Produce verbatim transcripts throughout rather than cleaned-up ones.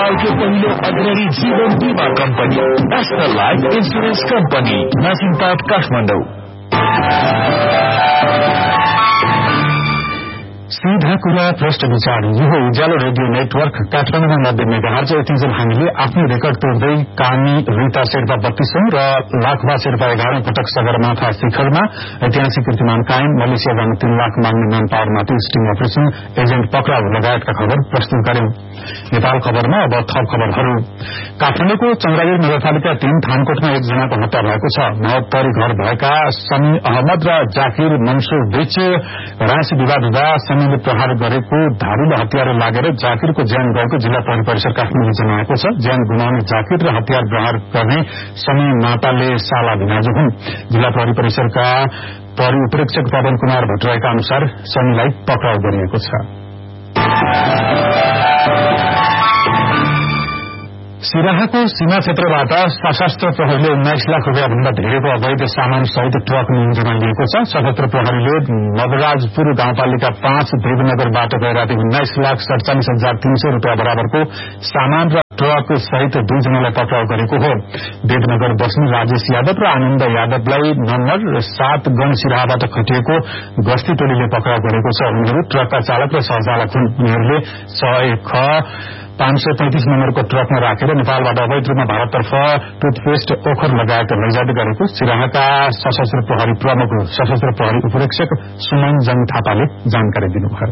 नेपालको पहिलो अग्रणी जीवन बीमा company national life insurance company नासिमपाट Kathmandu. सीधा कुरा प्रश्न विचार यो उज्यालो रेडियो नेटवर्क काठमाडौँमा नब्बे मेगाहर्ज यतिन्जेल हामीले आफ्नो रेकर्ड तोड्दै कामी रीता शेर्पा बत्तीसौं र लाखबा शेर्पा एघारौं पटक सगरमाथा शिखरमा ऐतिहासिक कीर्तिमान कायम, मलेसिया जान तीन लाख माग्ने म्यान पावरमाथि स्टिङ अपरेशन, एजेन्ट पक्राउ लगायतका खबर प्रस्तुत गर्यौं। नेपाल खबरमा अब थप खबरहरू। काठमाडौँको चंद्रागिरी नगरपालिका तीन थानकोटमा एकजनाको हत्या भएको छ। महोत्तरी घर भएका समी अहमद र जाकिर मन्सुर बीच राशि विवाद हुँदा समीले प्रहार गरेको धारिलो हतियार लागेर जाकिरको ज्यान गएको जिल्ला प्रहरी परिसर काठमाडौँले जनाएको छ। ज्यान गुमाउने जाकिर र हतियार प्रहार गर्ने समी माताले साला भिनाजु हुन्। जिल्ला प्रहरी परिसरका प्रहरी उपरीक्षक पवन कुमार भट्टराईका अनुसार समीलाई पक्राउ गरिएको छ। सिराहाको सीमा क्षेत्रबाट सशस्त्र प्रहरीले उन्नाइस लाख रूपियाँ भन्दा धेरैको अवैध सामान सहित ट्रक नियन्त्रणमा लिएको छ। सशस्त्र प्रहरीले नवराजपुर गाउँपालिका पाँच देवनगरबाट गैराती उन्नाइस लाख सड़चालिस हजार तीन सय रूपियाँ बराबरको सामान र ट्रक सहित दुईजनालाई पक्राउ गरेको हो। देवनगर बस्ने राजेश यादव र आनन्द यादवलाई नम्बर सात गण सिराहाबाट खटिएको गस्ती टोलीले पक्राउ गरेको छ। उनीहरू ट्रकका चालक र सहचालक हुन्। उनीहरूले सय ख पाँच सय पैंतिस नम्बरको ट्रकमा राखेर नेपालबाट अवैध रूपमा भारततर्फ टुथपेस्ट ओखर लगायत लैजाँदै गरेको सिराहाका सशस्त्र प्रहरी प्रमुख सशस्त्र प्रहरी उपरीक्षक सुमन जङ थापाले जानकारी दिनुभयो।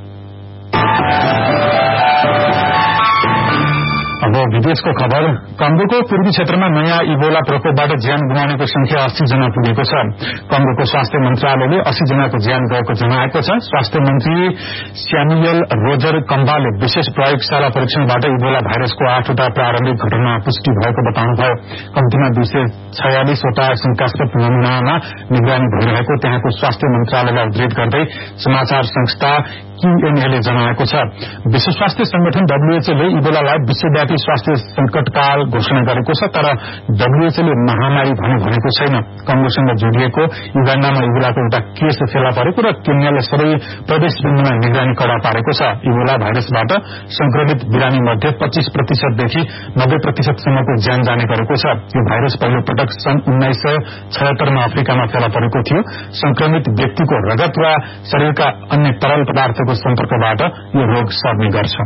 अब विदेशको खबर। कंगोको पूर्वी क्षेत्रमा नयाँ इबोला प्रकोपबाट ज्यान गुमाउनेको संख्या अस्सी जना पुगेको छ। कंगोको स्वास्थ्य मन्त्रालयले अस्सी जनाको ज्यान गएको जनाएको छ। स्वास्थ्य मन्त्री स्यामुएल रोजर कम्बाले विशेष प्रयोगशाला परीक्षणबाट इबोला भाइरसको आठवटा प्रारम्भिक घटना पुष्टि भएको बताउनुभयो। कम्तीमा दुई सय छयालिसवटा शंकास्पद नमूनामा निगरानी भइरहेको त्यहाँको स्वास्थ्य मन्त्रालयलाई उद्धृत गर्दै समाचार संस्था क्यूएनएले जनाएको छ। विश्व स्वास्थ्य संगठन डब्ल्यूएचओले इबोलालाई विश्वव्यापी स्वास्थ्य संकटकाल घोषणा गरेको छ, तर डब्ल्यूएचओले महामारी भन्ने भनेको छैन। कंगोसँग जोडिएको युगाण्डामा इबोलाको एउटा केस फेला परेको र केन्याले सबै प्रदेशमा निगरानी कड़ा पारेको छ। इबोला भाइरसबाट संक्रमित बिरामी मध्ये पच्चीस प्रतिशतदेखि नब्बे प्रतिशतसम्मको ज्यान जाने गरेको छ। यो भाइरस पहिलो पटक सन् उन्नाइस सय छयत्तरमा अफ्रिकामा फेला परेको थियो। संक्रमित व्यक्तिको रगत वा शरीरका अन्य तरल पदार्थको सम्पर्कबाट यो रोग सर्ने गर्छ।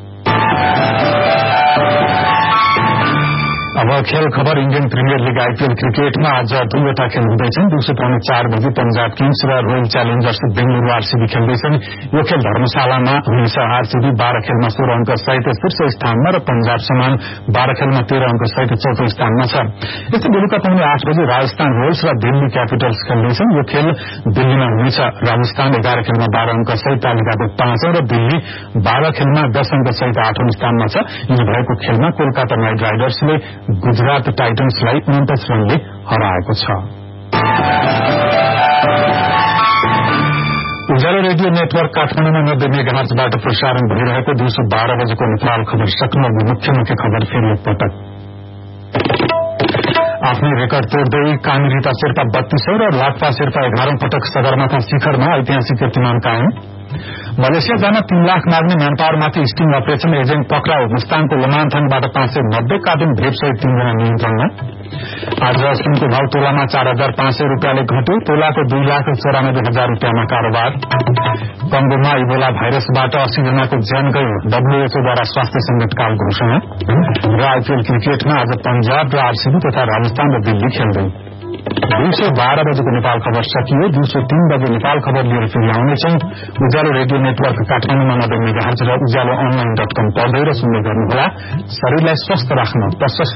अब खेल खबर। इण्डियन प्रिमियर लीग आईपीएल क्रिकेटमा आज दुईवटा खेल हुँदैछन्। दिउँसो पौने चार बजी पंजाब किङ्स र रोयल च्यालेन्जर्स बेंगलुरू आरसीबी खेल्दैछन्। यो खेल धर्मशालामा हुनेछ। आरसीबी बाह्र खेलमा सोह्र अंक सहित शीर्ष स्थानमा र पंजाब समान बाह्र खेलमा तेह्र अंक सहित चौथो स्थानमा छ। यस्तै बेलुका पौने आठ बजी राजस्थान रोयल्स र दिल्ली क्यापिटल्स खेल्दैछन्। यो खेल दिल्लीमा हुनेछ। राजस्थान एघार खेलमा बाह्र अंक सहित तालिकाको पाँचौं र दिल्ली बाह्र खेलमा दश अंक सहित आठौं स्थानमा छ। यिनी भएको खेलमा कोलकाता नाइट राइडर्सले गुजरात टाइटन्सलाई उन्चास रनले हराएको छ। उज्यालो रेडियो नेटवर्क काठमाडौँमा नब्बे मेगाहर्जबाट प्रसारण भइरहेको दिउँसो बाह्र बजेको नेपाल खबर सक्नु मुख्य मुख्य खबर फेरि एकपटक। आफ्नो रेकर्ड तोड्दै कामी रीता शेर्पा बत्तीसौं र लाखपा शेर्पा एघारौं पटक सगरमाथा शिखरमा ऐतिहासिक कीर्तिमान कायम। मलेसिया जान तीन लाख माग्ने म्यान पावरमाथि स्टिङ अपरेशन, एजेन्ट पक्राउ। मुस्ताङको लमानथाङबाट पाँच सय नब्बे कार्टुन भेप सहित तीनजना नियन्त्रणमा। आज सुनको भाव तोलामा चार हजार पाँच सय रूपियाँले घट्यो। तोलाको दुई लाख चौरानब्बे हजार रूपियाँमा कारोबार। कंगोमा इबोला भाइरसबाट अस्सी जनाको ज्यान गयो। डब्ल्यूएचओद्वारा स्वास्थ्य संकटकाल घोषणा। र आईपीएल क्रिकेटमा आज पंजाब र आरसीबी तथा राजस्थान र दिल्ली खेल्दै। दिउँसो बाह्र बजेको नेपाल खबर सकियो। दिउँसो तीन बजे नेपाल खबर लिएर फेरि आउनेछौं। उज्यालो रेडियो नेटवर्क काठमाडौँमा नब्बे मेगाहर्ज र उज्यालो अनलाइन डट कम पढ्दै र सुन्दै गर्नुहोला। शरीरलाई स्वस्थ राख्न